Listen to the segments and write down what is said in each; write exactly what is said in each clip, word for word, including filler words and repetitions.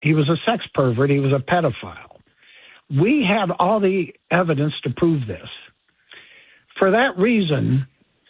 He was a sex pervert. He was a pedophile. We have all the evidence to prove this. For that reason,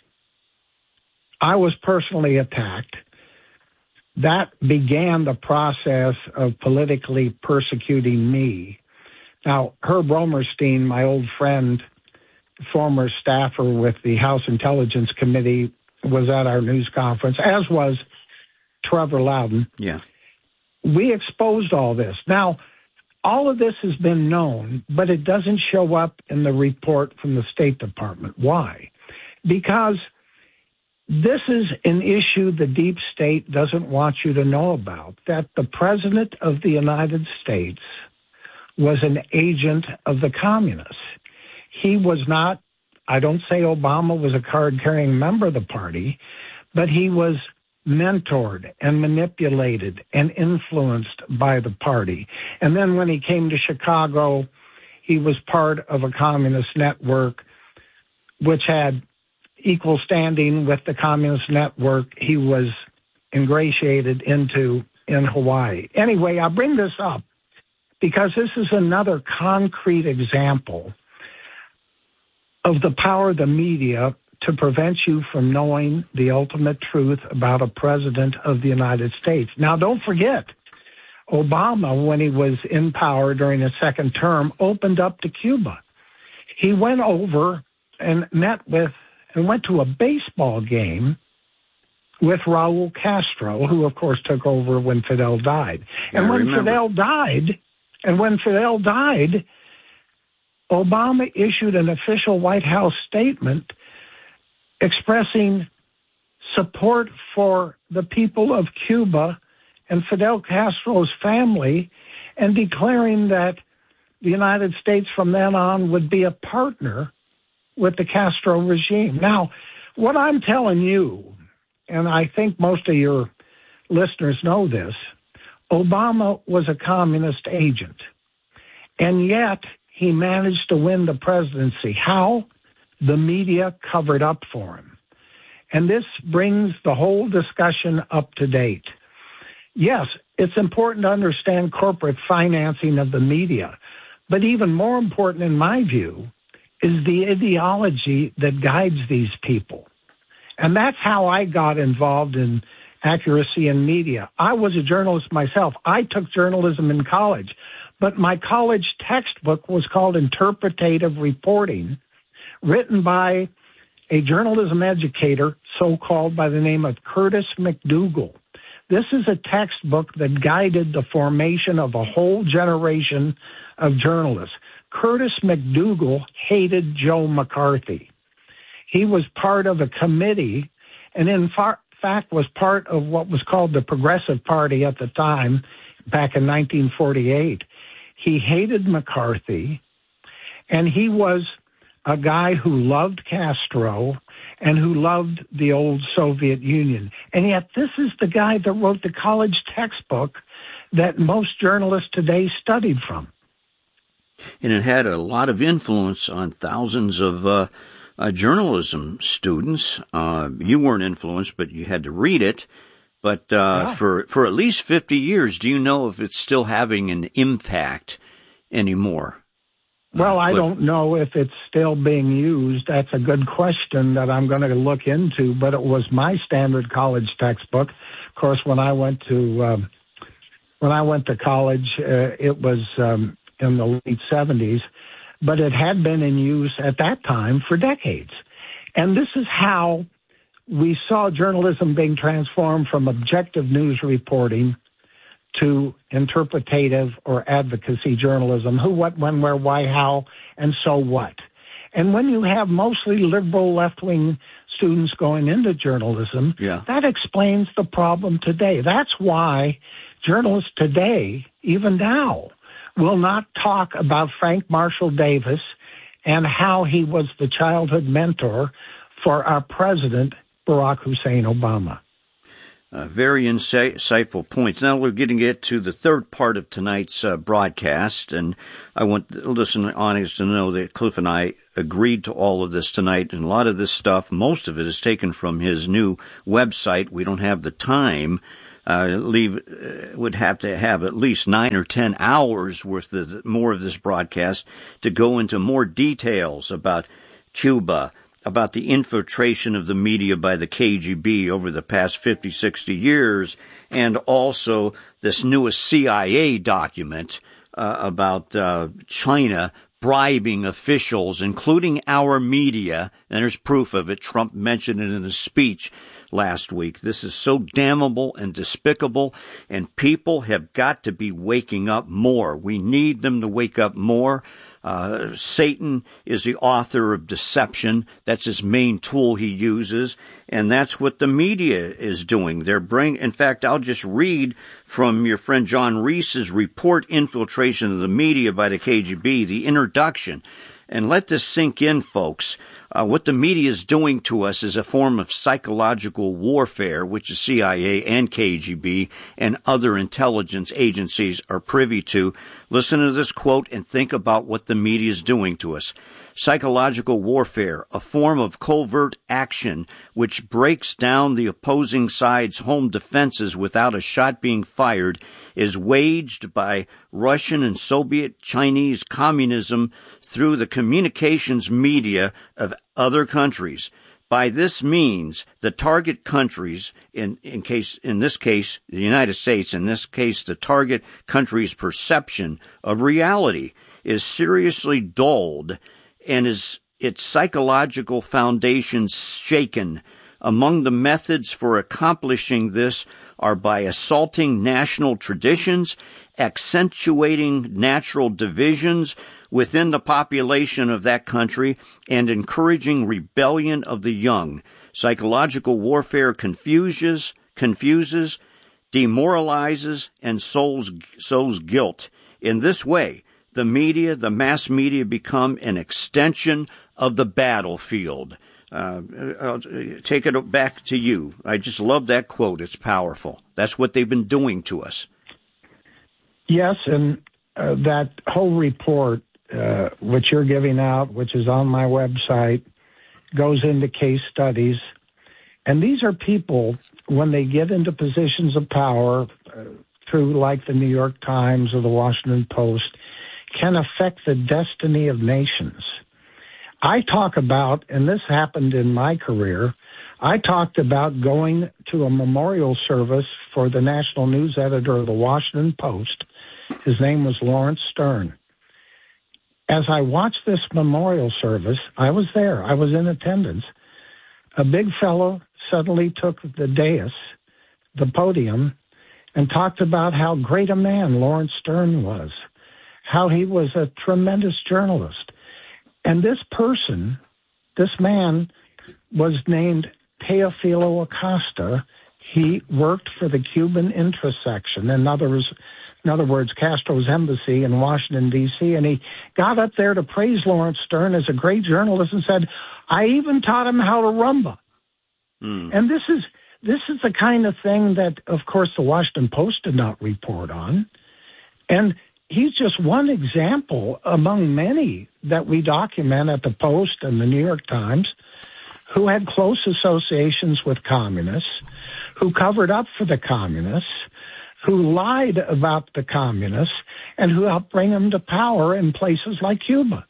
I was personally attacked. That began the process of politically persecuting me. Now, Herb Romerstein, my old friend, former staffer with the House Intelligence Committee, was at our news conference, as was Trevor Loudon. Yeah. We exposed all this. Now, all of this has been known, but it doesn't show up in the report from the State Department. Why? Because this is an issue the deep state doesn't want you to know about, that the President of the United States was an agent of the communists. He was not, I don't say Obama was a card-carrying member of the party, but he was mentored and manipulated and influenced by the party. And then when he came to Chicago, he was part of a communist network which had equal standing with the communist network he was ingratiated into in Hawaii. Anyway, I bring this up because this is another concrete example of the power of the media to prevent you from knowing the ultimate truth about a president of the United States. Now, don't forget, Obama, when he was in power during his second term, opened up to Cuba. He went over and met with and went to a baseball game with Raul Castro, who, of course, took over when Fidel died. And I when remember. Fidel died, and when Fidel died, Obama issued an official White House statement expressing support for the people of Cuba and Fidel Castro's family, and declaring that the United States from then on would be a partner with the Castro regime. Now, what I'm telling you, and I think most of your listeners know this, Obama was a communist agent, and yet he managed to win the presidency. How? The media covered up for him. And this brings the whole discussion up to date. Yes, it's important to understand corporate financing of the media, but even more important in my view is the ideology that guides these people. And that's how I got involved in accuracy in media. I was a journalist myself. I took journalism in college, but my college textbook was called Interpretative Reporting, written by a journalism educator, so-called by the name of Curtis McDougall. This is a textbook that guided the formation of a whole generation of journalists. Curtis McDougall hated Joe McCarthy. He was part of a committee, and in far, fact was part of what was called the Progressive Party at the time, back in nineteen forty-eight. He hated McCarthy, and he was a guy who loved Castro and who loved the old Soviet Union. And yet this is the guy that wrote the college textbook that most journalists today studied from. And it had a lot of influence on thousands of uh, uh, journalism students. Uh, you weren't influenced, but you had to read it. But uh, yeah. for, for at least fifty years, do you know if it's still having an impact anymore? Well, uh, I don't know if it's still being used. That's a good question that I'm going to look into, but it was my standard college textbook. Of course, when I went to um, when I went to college, uh, it was um, in the late seventies, but it had been in use at that time for decades. And this is how we saw journalism being transformed from objective news reporting to interpretative or advocacy journalism, who, what, when, where, why, how, and so what. And when you have mostly liberal left-wing students going into journalism, yeah. that explains the problem today. That's why journalists today, even now, will not talk about Frank Marshall Davis and how he was the childhood mentor for our president, Barack Hussein Obama. Uh, very insightful points. Now we're getting it to the third part of tonight's uh, broadcast, and I want the listening audience to know that Cliff and I agreed to all of this tonight, and a lot of this stuff, most of it is taken from his new website. We don't have the time uh, leave uh, would have to have at least nine or ten hours worth of more of this broadcast to go into more details about Cuba, about the infiltration of the media by the K G B over the past fifty, sixty years, and also this newest C I A document uh, about uh, China bribing officials, including our media, and there's proof of it. Trump mentioned it in a speech last week. This is so damnable and despicable, and people have got to be waking up more. We need them to wake up more. Uh, Satan is the author of deception. That's his main tool he uses, and that's what the media is doing. They're bring. In fact, I'll just read from your friend John Reese's report, Infiltration of the Media by the K G B, the introduction. And let this sink in, folks. Uh, what the media is doing to us is a form of psychological warfare, which the C I A and K G B and other intelligence agencies are privy to. Listen to this quote and think about what the media is doing to us. Psychological warfare, a form of covert action which breaks down the opposing side's home defenses without a shot being fired, is waged by Russian and Soviet Chinese communism through the communications media of other countries. By this means, the target countries, in, in case, in this case, the United States, in this case, the target country's perception of reality is seriously dulled and is its psychological foundations shaken. Among the methods for accomplishing this are by assaulting national traditions, accentuating natural divisions within the population of that country, and encouraging rebellion of the young. Psychological warfare confuses, confuses, demoralizes, and sows, sows guilt. In this way, the media, the mass media, become an extension of the battlefield. Uh, I'll take it back to you. I just love that quote. It's powerful. That's what they've been doing to us. Yes, and uh, that whole report, uh, which you're giving out, which is on my website, goes into case studies. And these are people, when they get into positions of power, uh, through like the New York Times or the Washington Post, can affect the destiny of nations. I talk about, and this happened in my career, I talked about going to a memorial service for the national news editor of the Washington Post. His name was Lawrence Stern. As I watched this memorial service, I was there. I was in attendance. A big fellow suddenly took the dais, the podium, and talked about how great a man Lawrence Stern was, how he was a tremendous journalist. And this person, this man, was named Teofilo Acosta. He worked for the Cuban intersection, in other words, in other words, Castro's embassy in Washington, D C, and he got up there to praise Lawrence Stern as a great journalist and said, I even taught him how to rumba. Mm. And this is this is the kind of thing that, of course, the Washington Post did not report on. And he's just one example among many that we document at the Post and the New York Times who had close associations with communists, who covered up for the communists, who lied about the communists, and who helped bring them to power in places like Cuba.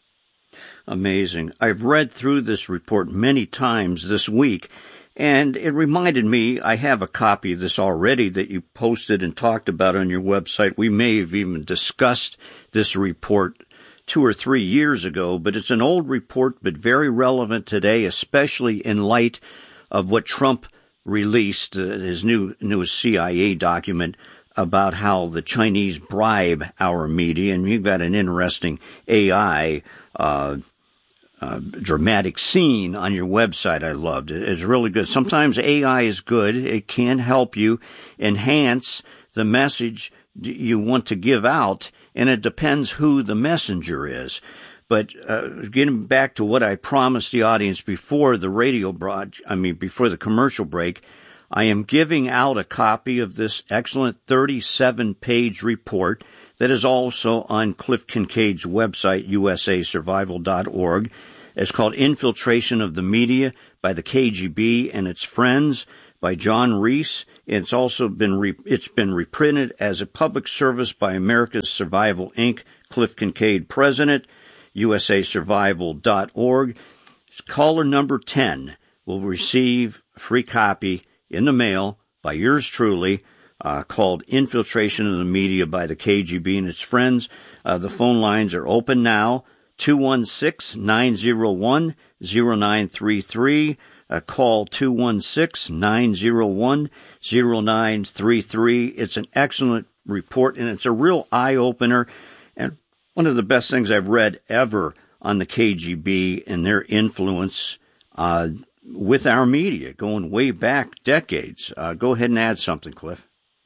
Amazing. I've read through this report many times this week, and it reminded me, I have a copy of this already that you posted and talked about on your website. We may have even discussed this report two or three years ago, but it's an old report, but very relevant today, especially in light of what Trump released, uh, his new newest C I A document about how the Chinese bribe our media. And you've got an interesting A I uh Uh, dramatic scene on your website. I loved it. It's really good. Sometimes A I is good. It can help you enhance the message you want to give out, and it depends who the messenger is. But uh, getting back to what I promised the audience before the radio broad, I mean, before the commercial break, I am giving out a copy of this excellent thirty-seven page report that is also on Cliff Kincaid's website, U S A survival dot org. It's called Infiltration of the Media by the K G B and its Friends by John Reese. It's also been re- it's been reprinted as a public service by America's Survival, Incorporated. Cliff Kincaid, President, U S A survival dot org. Caller number ten will receive a free copy in the mail by yours truly, uh, called Infiltration of the Media by the K G B and its Friends. Uh, the phone lines are open now, two one six, nine zero one, zero nine three three. Uh, call two one six, nine zero one, zero nine three three. It's an excellent report, and it's a real eye-opener, and one of the best things I've read ever on the K G B and their influence uh, with our media, going way back decades. Uh, go ahead and add something, Cliff.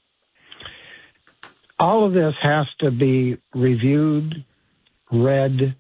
All of this has to be reviewed, read,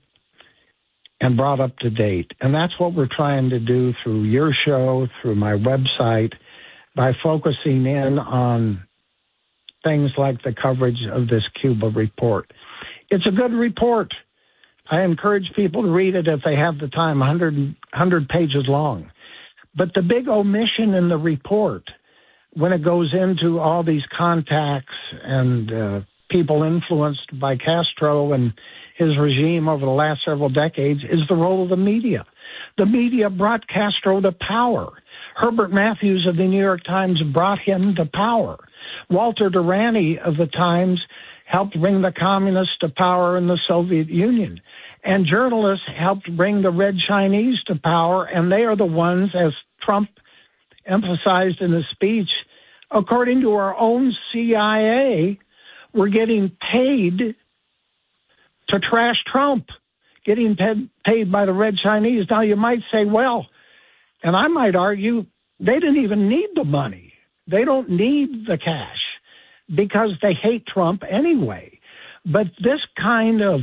and brought up to date. And that's what we're trying to do through your show, through my website, by focusing in on things like the coverage of this Cuba report. It's a good report. I encourage people to read it if they have the time, one hundred, one hundred pages long. But the big omission in the report, when it goes into all these contacts and uh, people influenced by Castro and his regime over the last several decades, is the role of the media. The media brought Castro to power. Herbert Matthews of the New York Times brought him to power. Walter Durrani of the Times helped bring the communists to power in the Soviet Union. And journalists helped bring the Red Chinese to power, and they are the ones, as Trump emphasized in his speech, according to our own C I A, we're getting paid to trash Trump, getting paid, paid by the Red Chinese. Now, you might say, well, and I might argue, they didn't even need the money. They don't need the cash because they hate Trump anyway. But this kind of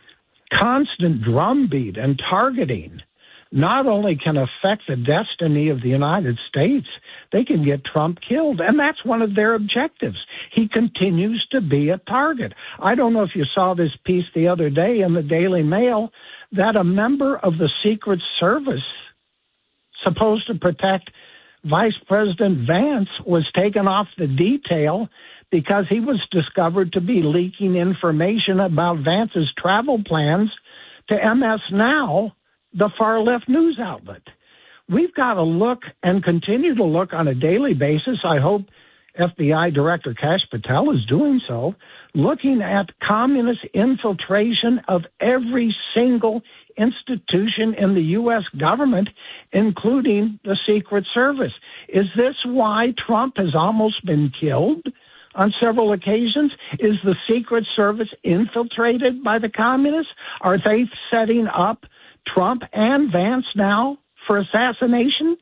constant drumbeat and targeting not only can affect the destiny of the United States, they can get Trump killed. And that's one of their objectives. He continues to be a target. I don't know if you saw this piece the other day in the Daily Mail that a member of the Secret Service supposed to protect Vice President Vance was taken off the detail because he was discovered to be leaking information about Vance's travel plans to M S Now, the far-left news outlet. We've got to look and continue to look on a daily basis. I hope F B I Director Kash Patel is doing so, looking at communist infiltration of every single institution in the U S government, including the Secret Service. Is this why Trump has almost been killed on several occasions? Is the Secret Service infiltrated by the communists? Are they setting up Trump and Vance now for assassination?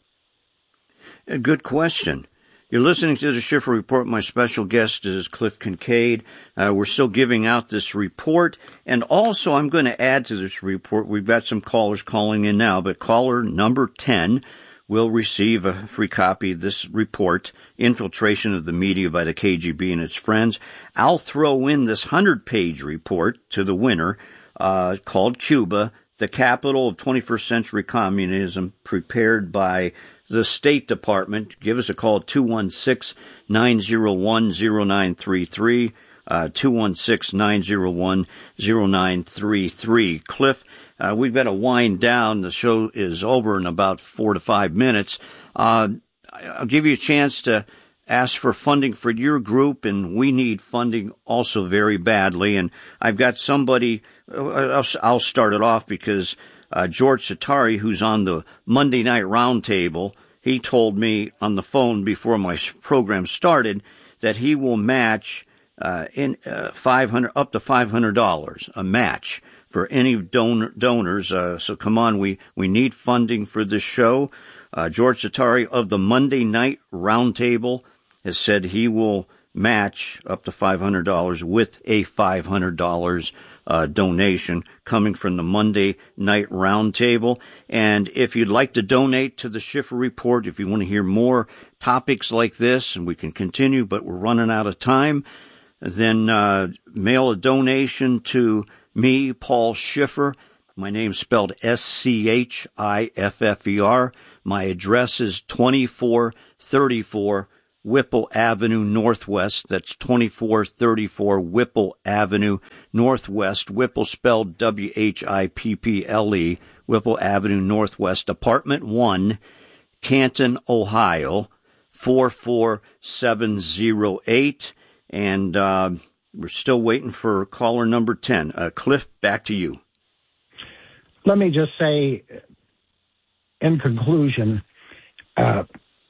A good question. You're listening to the Schiffer Report. My special guest is Cliff Kincaid. Uh, we're still giving out this report. And also, I'm going to add to this report, we've got some callers calling in now, but caller number ten will receive a free copy of this report, Infiltration of the Media by the K G B and its Friends. I'll throw in this hundred-page report to the winner uh, called Cuba, the Capital of twenty-first Century Communism, prepared by the State Department. Give us a call at two one six, nine zero one, zero nine three three, uh, two one six, nine zero one, zero nine three three. Cliff, uh, we've got to wind down. The show is over in about four to five minutes. Uh, I'll give you a chance to ask for funding for your group, and we need funding also very badly. And I've got somebody, I'll, I'll start it off because Uh, George Satari, who's on the Monday Night Roundtable, he told me on the phone before my program started that he will match uh, in uh, five hundred up to five hundred dollars a match for any donor, donors. Uh, so come on, we we need funding for this show. Uh, George Satari of the Monday Night Roundtable has said he will match up to five hundred dollars with a five hundred dollars Uh, donation coming from the Monday Night Roundtable. And if you'd like to donate to the Schiffer Report, if you want to hear more topics like this, and we can continue, but we're running out of time, then uh, mail a donation to me, Paul Schiffer. My name's spelled S C H I F F E R. My address is twenty-four thirty-four Whipple Avenue Northwest. That's twenty-four thirty-four Whipple Avenue Northwest. Whipple spelled W H I P P L E. Whipple Avenue Northwest, Apartment one, Canton, Ohio, four four seven zero eight. And uh, we're still waiting for caller number ten. Uh, Cliff, back to you. Let me just say, in conclusion, uh,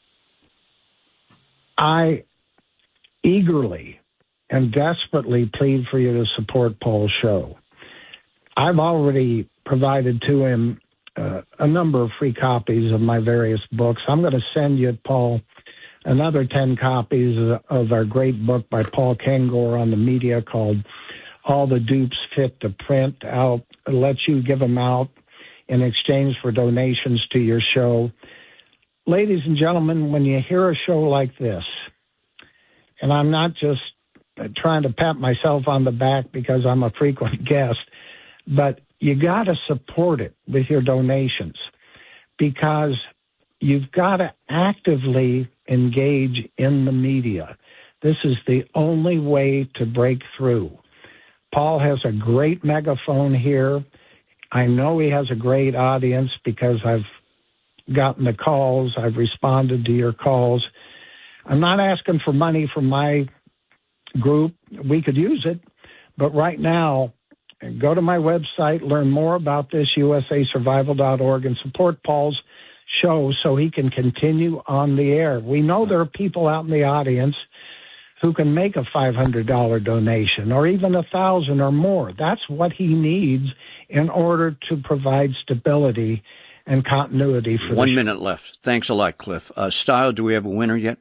I eagerly and desperately plead for you to support Paul's show. I've already provided to him uh, a number of free copies of my various books. I'm going to send you, Paul, another ten copies of our great book by Paul Kengor on the media called All the Dupes Fit to Print. I'll let you give them out in exchange for donations to your show. Ladies and gentlemen, when you hear a show like this, and I'm not just trying to pat myself on the back because I'm a frequent guest, but you got to support it with your donations, because you've got to actively engage in the media. This is the only way to break through. Paul has a great megaphone here. I know he has a great audience because I've gotten the calls. I've responded to your calls. I'm not asking for money from my group. We could use it. But right now, go to my website, learn more about this, U S A survival dot org, and support Paul's show so he can continue on the air. We know there are people out in the audience who can make a five hundred dollars donation or even a thousand dollars or more. That's what he needs in order to provide stability and continuity for One the minute show. left. Thanks a lot, Cliff. Uh, Style, do we have a winner yet?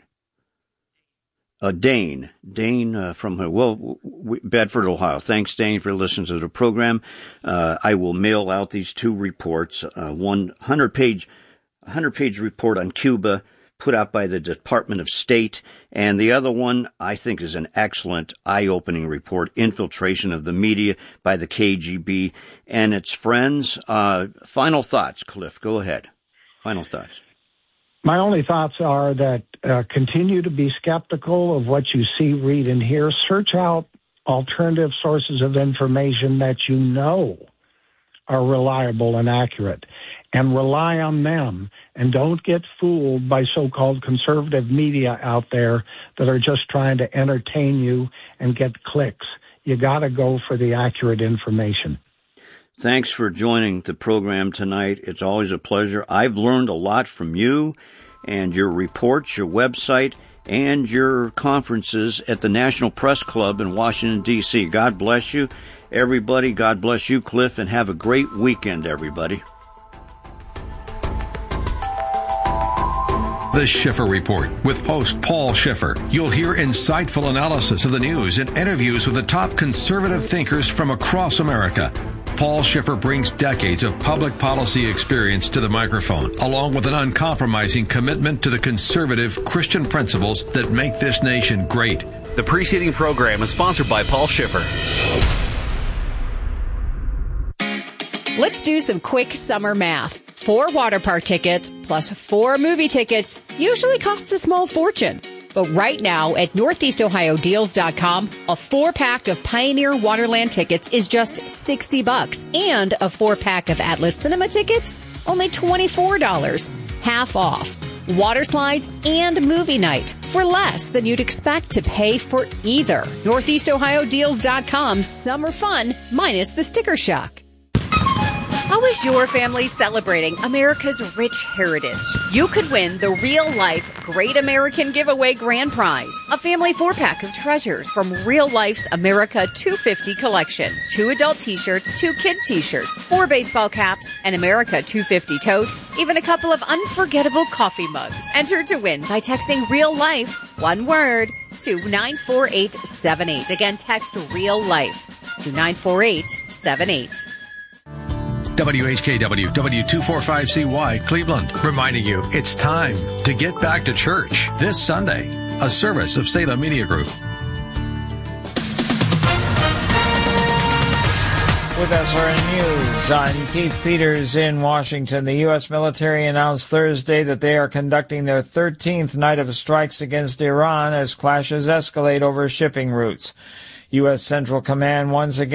Uh, Dane. Dane uh, from well, w- Bedford, Ohio. Thanks, Dane, for listening to the program. Uh, I will mail out these two reports, uh, one hundred-page hundred-page report on Cuba put out by the Department of State, and the other one I think is an excellent, eye-opening report, Infiltration of the Media by the K G B and its friends. Uh, final thoughts, Cliff. Go ahead. Final thoughts. My only thoughts are that uh, continue to be skeptical of what you see, read, and hear. Search out alternative sources of information that you know are reliable and accurate, and rely on them. And don't get fooled by so-called conservative media out there that are just trying to entertain you and get clicks. You got to go for the accurate information. Thanks for joining the program tonight. It's always a pleasure. I've learned a lot from you and your reports, your website, and your conferences at the National Press Club in Washington, D C God bless you, everybody. God bless you, Cliff, and have a great weekend, everybody. The Schiffer Report with host Paul Schiffer. You'll hear insightful analysis of the news and interviews with the top conservative thinkers from across America. Paul Schiffer brings decades of public policy experience to the microphone, along with an uncompromising commitment to the conservative Christian principles that make this nation great. The preceding program is sponsored by Paul Schiffer. Let's do some quick summer math. Four water park tickets plus four movie tickets usually costs a small fortune. But right now at northeast ohio deals dot com, a four-pack of Pioneer Waterland tickets is just sixty bucks, and a four-pack of Atlas Cinema tickets only twenty-four dollars, half off. Water slides and movie night for less than you'd expect to pay for either. northeast ohio deals dot com, summer fun minus the sticker shock. How is your family celebrating America's rich heritage? You could win the real-life Great American Giveaway Grand Prize, a family four-pack of treasures from Real Life's America two fifty collection. Two adult t-shirts, two kid t-shirts, four baseball caps, an America two fifty tote, even a couple of unforgettable coffee mugs. Enter to win by texting Real Life, one word, to nine four eight seven eight. Again, text Real Life to nine four eight seven eight. W H K W, W two forty-five C Y, Cleveland, reminding you it's time to get back to church this Sunday, a service of Salem Media Group. With S R N News, I'm Keith Peters in Washington. The U S military announced Thursday that they are conducting their thirteenth night of strikes against Iran as clashes escalate over shipping routes. U S Central Command once again